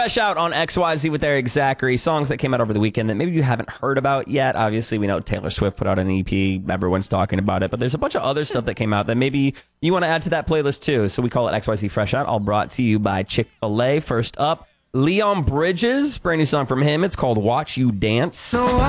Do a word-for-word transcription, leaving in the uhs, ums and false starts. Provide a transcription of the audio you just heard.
Fresh out on X Y Z with Eric Zachary. Songs that came out over the weekend that maybe you haven't heard about yet. Obviously, we know Taylor Swift put out an E P. Everyone's talking about it. But there's a bunch of other stuff that came out that maybe you want to add to that playlist too. So we call it X Y Z Fresh Out. All brought to you by Chick-fil-A. First up, Leon Bridges. Brand new song from him. It's called Watch You Dance.